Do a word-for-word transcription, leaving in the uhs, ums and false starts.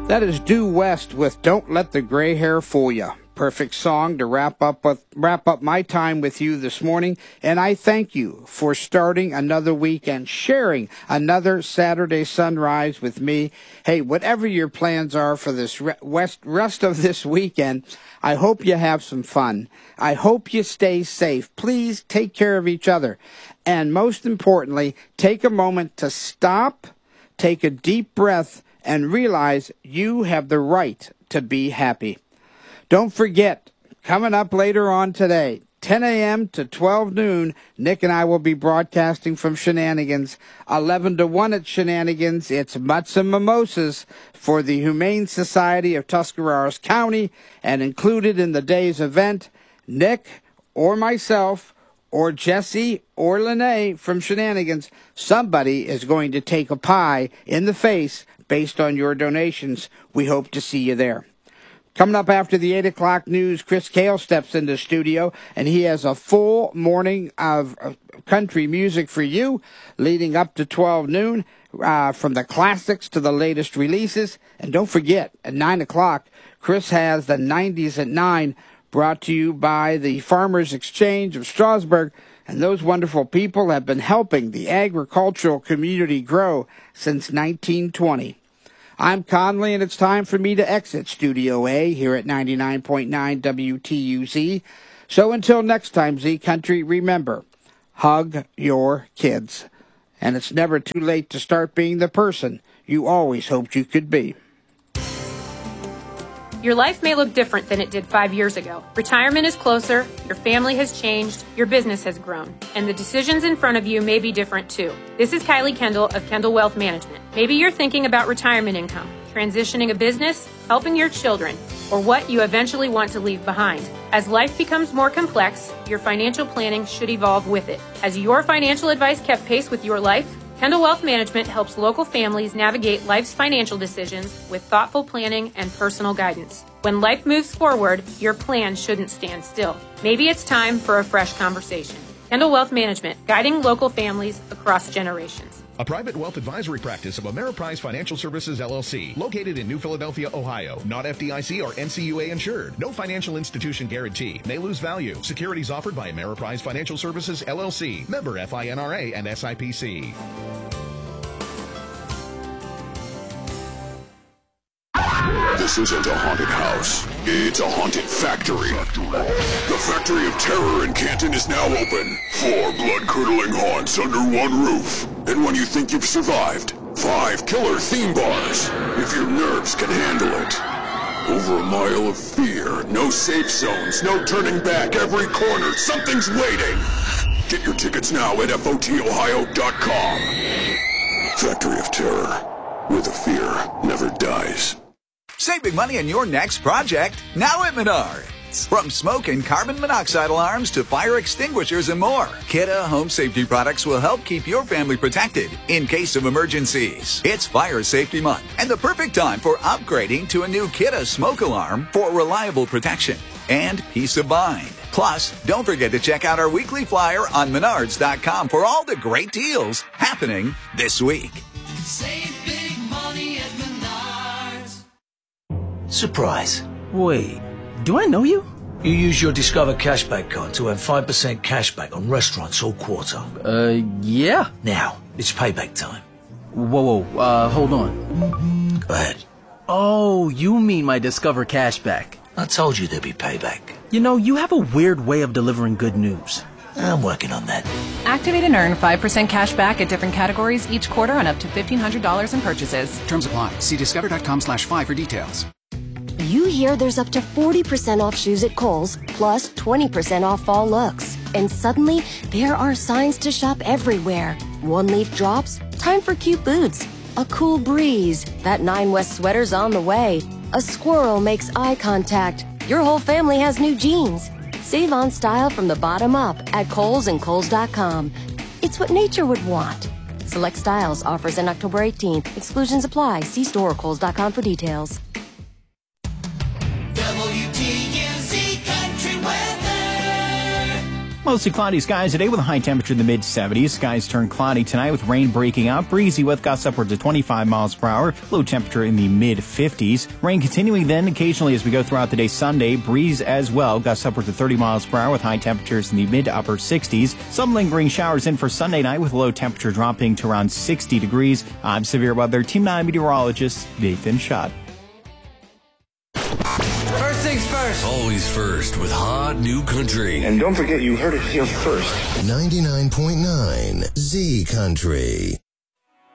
That is Due West with Don't Let the Gray Hair Fool Ya. Perfect song to wrap up with, wrap up my time with you this morning. And I thank you for starting another week and sharing another Saturday sunrise with me. Hey, whatever your plans are for this re- west, rest of this weekend, I hope you have some fun. I hope you stay safe. Please take care of each other. And most importantly, take a moment to stop, take a deep breath, and realize you have the right to be happy. Don't forget, coming up later on today, ten a.m. to twelve noon, Nick and I will be broadcasting from Shenanigans. eleven to one at Shenanigans, it's Mutts and Mimosas for the Humane Society of Tuscarawas County, and included in the day's event, Nick or myself or Jesse or Lene from Shenanigans, somebody is going to take a pie in the face based on your donations. We hope to see you there. Coming up after the eight o'clock news, Chris Cale steps into the studio, and he has a full morning of country music for you, leading up to twelve noon, uh, from the classics to the latest releases. And don't forget, at nine o'clock, Chris has the nineties at nine, brought to you by the Farmers Exchange of Strasburg. And those wonderful people have been helping the agricultural community grow since nineteen twenty. I'm Conley, and it's time for me to exit Studio A here at ninety-nine point nine W T U Z. So until next time, Z Country, remember, hug your kids. And it's never too late to start being the person you always hoped you could be. Your life may look different than it did five years ago. Retirement is closer, your family has changed, your business has grown, and the decisions in front of you may be different too. This is Kylie Kendall of Kendall Wealth Management. Maybe you're thinking about retirement income, transitioning a business, helping your children, or what you eventually want to leave behind. As life becomes more complex, your financial planning should evolve with it. Has your financial advice kept pace with your life? Kendall Wealth Management helps local families navigate life's financial decisions with thoughtful planning and personal guidance. When life moves forward, your plan shouldn't stand still. Maybe it's time for a fresh conversation. Kendall Wealth Management, guiding local families across generations. A private wealth advisory practice of Ameriprise Financial Services, L L C, located in New Philadelphia, Ohio. Not F D I C or N C U A insured. No financial institution guarantee. May lose value. Securities offered by Ameriprise Financial Services, L L C. Member F I N R A and S I P C. This isn't a haunted house. It's a haunted factory. The Factory of Terror in Canton is now open. Four blood-curdling haunts under one roof. And when you think you've survived, five killer theme bars, if your nerves can handle it. Over a mile of fear, no safe zones, no turning back, every corner, something's waiting. Get your tickets now at F O T ohio dot com. Factory of Terror, where the fear never dies. Save big money on your next project, now at Menards. From smoke and carbon monoxide alarms to fire extinguishers and more, Kidde Home Safety products will help keep your family protected in case of emergencies. It's Fire Safety Month and the perfect time for upgrading to a new Kidde smoke alarm for reliable protection and peace of mind. Plus, don't forget to check out our weekly flyer on menards dot com for all the great deals happening this week. Save big money at Menards. Surprise. Wait, do I know you? You use your Discover Cashback card to earn five percent cashback on restaurants all quarter. Uh, yeah. Now, it's payback time. Whoa, whoa, uh, hold on. Go ahead. Oh, you mean my Discover Cashback. I told you there'd be payback. You know, you have a weird way of delivering good news. I'm working on that. Activate and earn five percent cash back at different categories each quarter on up to fifteen hundred dollars in purchases. Terms apply. See discover dot com slash five for details. You hear there's up to forty percent off shoes at Kohl's, plus twenty percent off fall looks. And suddenly, there are signs to shop everywhere. One leaf drops, time for cute boots. A cool breeze, that Nine West sweater's on the way. A squirrel makes eye contact. Your whole family has new jeans. Save on style from the bottom up at Kohl's and Kohl's dot com. It's what nature would want. Select styles, offers in October eighteenth. Exclusions apply. See store or Kohl's dot com for details. W T U Z Country Weather. Mostly cloudy skies today with a high temperature in the mid seventies. Skies turn cloudy tonight with rain breaking out. Breezy with gusts upwards of twenty-five miles per hour. Low temperature in the mid fifties. Rain continuing then occasionally as we go throughout the day Sunday. Breeze as well. Gusts upwards of thirty miles per hour with high temperatures in the mid to upper sixties. Some lingering showers in for Sunday night with low temperature dropping to around sixty degrees. I'm Severe Weather Team nine meteorologist Nathan Schott. First things first. Always first with hot new country. And don't forget you heard it here first. ninety-nine point nine Z Country.